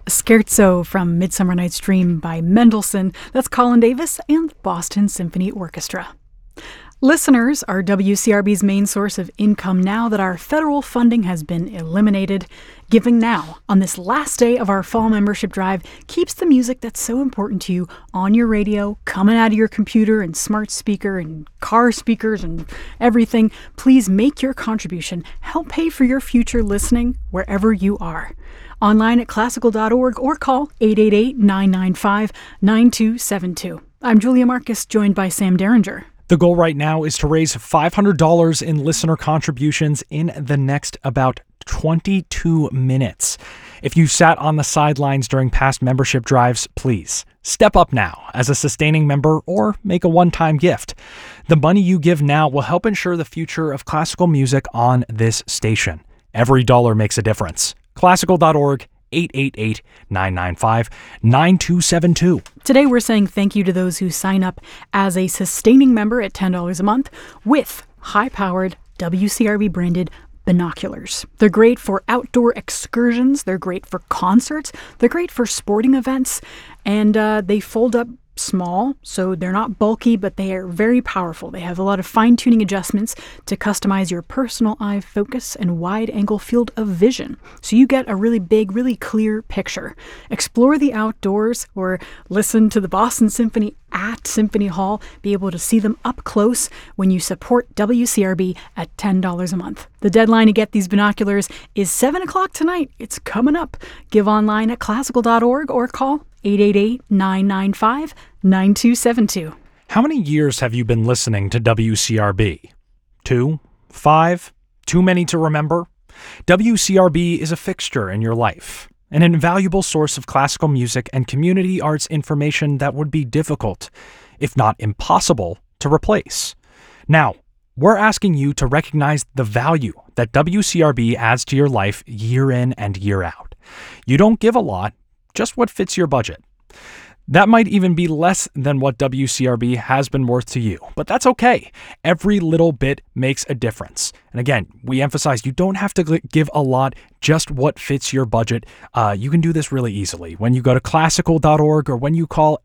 Scherzo from Midsummer Night's Dream by Mendelssohn. That's Colin Davis and the Boston Symphony Orchestra. Listeners are WCRB's main source of income now that our federal funding has been eliminated. Giving now, on this last day of our fall membership drive, keeps the music that's so important to you on your radio, coming out of your computer and smart speaker and car speakers and everything. Please make your contribution. Help pay for your future listening wherever you are. Online at classical.org or call 888-995-9272. I'm Julia Marcus, joined by Sam Derringer. The goal right now is to raise $500 in listener contributions in the next about 22 minutes. If you sat on the sidelines during past membership drives, please step up now as a sustaining member or make a one-time gift. The money you give now will help ensure the future of classical music on this station. Every dollar makes a difference. Classical.org, 888-995-9272. Today we're saying thank you to those who sign up as a sustaining member at $10 a month with high-powered WCRB-branded binoculars. They're great for outdoor excursions. They're great for concerts. They're great for sporting events. And they fold up small, so they're not bulky, but they are very powerful. They have a lot of fine-tuning adjustments to customize your personal eye focus and wide-angle field of vision, so you get a really big, really clear picture. Explore the outdoors or listen to the Boston Symphony at Symphony Hall. Be able to see them up close when you support WCRB at $10 a month. The deadline to get these binoculars is 7 o'clock tonight. It's coming up. Give online at classical.org or call 888-995-9272. How many years have you been listening to WCRB? 2? 5? Too many to remember? WCRB is a fixture in your life, an invaluable source of classical music and community arts information that would be difficult, if not impossible, to replace. Now, we're asking you to recognize the value that WCRB adds to your life year in and year out. You don't give a lot, just what fits your budget. That might even be less than what WCRB has been worth to you, but that's okay. Every little bit makes a difference. And again, we emphasize you don't have to give a lot, just what fits your budget. You can do this really easily when you go to classical.org or when you call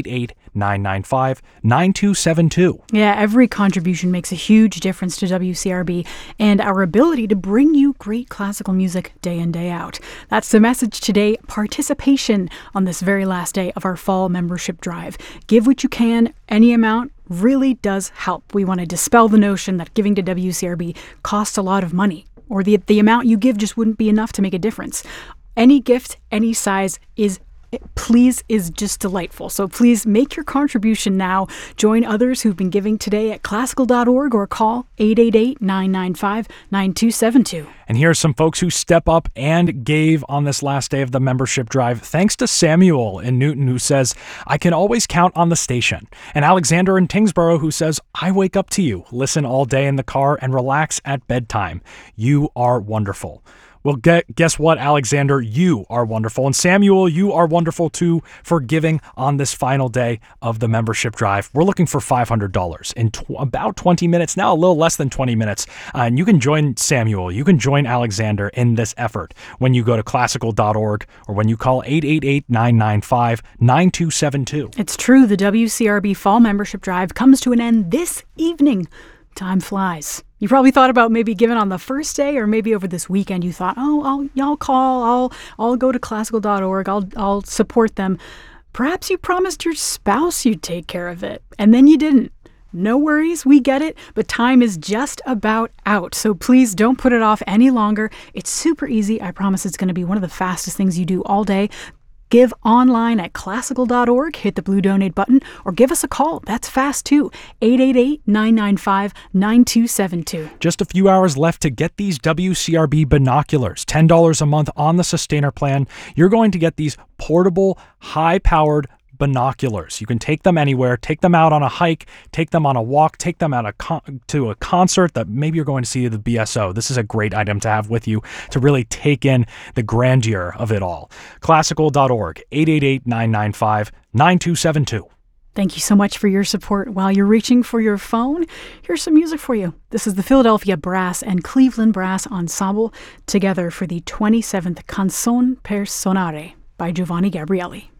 888-995-9272. Yeah, every contribution makes a huge difference to WCRB and our ability to bring you great classical music day in, day out. That's the message today. Participation on this very last day of our fall membership drive. Give what you can. Any amount really does help. We want to dispel the notion that giving to WCRB costs a lot of money, or the amount you give just wouldn't be enough to make a difference. Any gift, any size is just delightful. So please make your contribution now. Join others who've been giving today at classical.org or call 888-995-9272. And here are some folks who step up and gave on this last day of the membership drive. Thanks to Samuel in Newton, who says, I can always count on the station. And Alexander in Tingsboro, who says, I wake up to you, listen all day in the car, and relax at bedtime. You are wonderful. Well, guess what, Alexander? You are wonderful. And Samuel, you are wonderful too for giving on this final day of the membership drive. We're looking for $500 in about 20 minutes, now a little less than 20 minutes. And you can join Samuel, you can join Alexander in this effort when you go to classical.org or when you call 888-995-9272. It's true, the WCRB Fall Membership Drive comes to an end this evening. Time flies. You probably thought about maybe giving on the first day, or maybe over this weekend you thought, I'll call, I'll go to classical.org, I'll support them. Perhaps you promised your spouse you'd take care of it, and then you didn't. No worries, we get it, but time is just about out. So please don't put it off any longer. It's super easy. I promise it's going to be one of the fastest things you do all day. Give online at classical.org, hit the blue donate button, or give us a call. That's fast too. 888-995-9272. Just a few hours left to get these WCRB binoculars. $10 a month on the Sustainer plan. You're going to get these portable, high-powered binoculars. You can take them anywhere, take them out on a hike, take them on a walk, take them out to a concert that maybe you're going to see the BSO. This is a great item to have with you to really take in the grandeur of it all. Classical.org, 888-995-9272. Thank you so much for your support. While you're reaching for your phone, here's some music for you. This is the Philadelphia Brass and Cleveland Brass Ensemble together for the 27th Canzone per Sonare. by Giovanni Gabrielli.